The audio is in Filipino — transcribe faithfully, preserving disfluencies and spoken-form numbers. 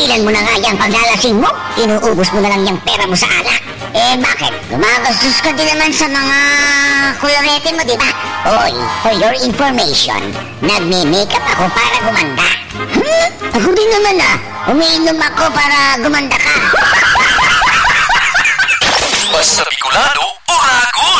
Tigilan mo na nga yung paglalasing mo. Inuubos mo na lang yung pera mo sa alak. Eh bakit? Gumagastos ka din naman sa mga kulorete mo, di ba? Hoy, for your information, nagme-makeup ako para gumanda. Hmm? Ako din naman ah. Umiinom ako para gumanda ka. Basta Bicolano o Rago.